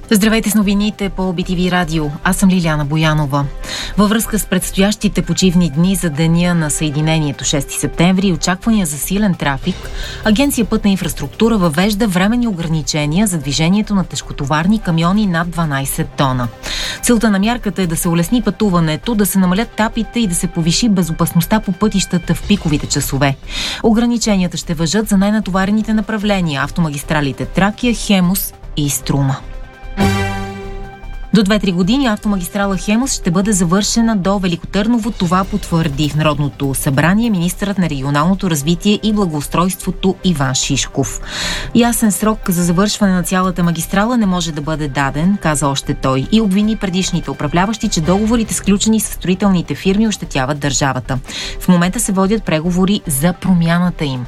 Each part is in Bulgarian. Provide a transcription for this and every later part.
Здравейте с новините по BTV Радио. Аз съм Лиляна Боянова. Във връзка с предстоящите почивни дни за Деня на Съединението 6 септември и очаквания за силен трафик, Агенция Пътна инфраструктура въвежда временни ограничения за движението на тежкотоварни камиони над 12 тона. Целта на мярката е да се улесни пътуването, да се намалят тапите и да се повиши безопасността по пътищата в пиковите часове. Ограниченията ще важат за най-натоварените направления – автомагистралите Тракия, Хемус и Струма. До 2-3 години автомагистрала Хемус ще бъде завършена до Велико Търново. Това потвърди в Народното събрание министърът на регионалното развитие и благоустройството Иван Шишков. Ясен срок за завършване на цялата магистрала не може да бъде даден, каза още той, и обвини предишните управляващи, че договорите, сключени с строителните фирми, ощетяват държавата. В момента се водят преговори за промяната им.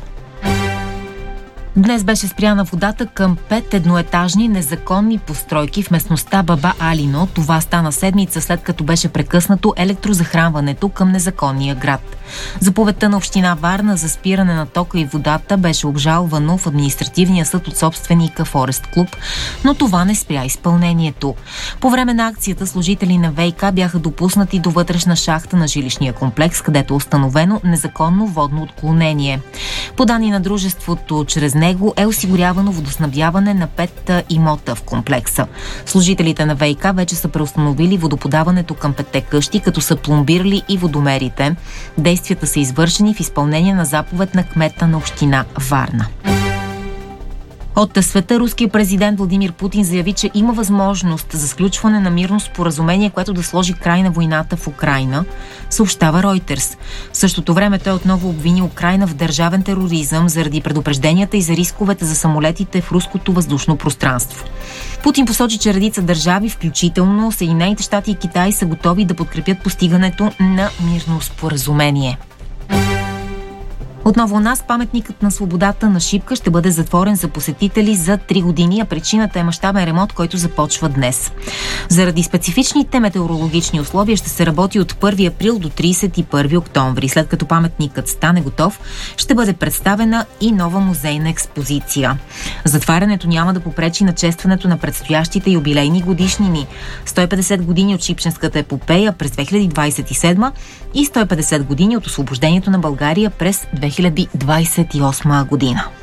Днес беше спряна водата към 5 едноетажни незаконни постройки в местността Баба Алино. Това стана седмица след като беше прекъснато електрозахранването към незаконния град. Заповедта на община Варна за спиране на тока и водата беше обжалвано в административния съд от собственика Форест Клуб, но това не спря изпълнението. По време на акцията служители на ВиК бяха допуснати до вътрешна шахта на жилищния комплекс, където е установено незаконно водно отклонение. По данни на дружеството, чрез него е осигурявано водоснабдяване на 5 имота в комплекса. Служителите на ВиК вече са преустановили водоподаването към 5 къщи, като са пломбирали и водомерите. Действията са извършени в изпълнение на заповед на кмета на община Варна. От света руският президент Владимир Путин заяви, че има възможност за сключване на мирно споразумение, което да сложи край на войната в Украйна, съобщава Reuters. В същото време той отново обвини Украйна в държавен тероризъм заради предупрежденията и за рисковете за самолетите в руското въздушно пространство. Путин посочи, че редица държави, включително Съединените щати и Китай, са готови да подкрепят постигането на мирно споразумение. Отново у нас паметникът на свободата на Шипка ще бъде затворен за посетители за 3 години, а причината е мащабен ремонт, който започва днес. Заради специфичните метеорологични условия ще се работи от 1 април до 31 октомври. След като паметникът стане готов, ще бъде представена и нова музейна експозиция. Затварянето няма да попречи на честването на предстоящите юбилейни годишнини. 150 години от Шипченската епопея през 2027 и 150 години от освобождението на България през 2028 година.